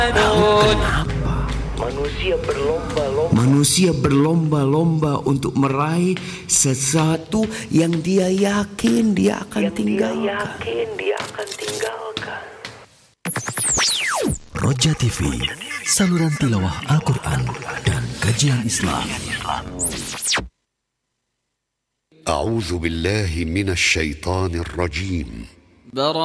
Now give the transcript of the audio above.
Kenapa? Manusia berlomba-lomba untuk meraih sesuatu yang dia yakin dia akan tinggalkan. Roja TV, saluran tilawah Al-Quran dan kajian Islam. A'udzu billahi minasy syaithanir rajim.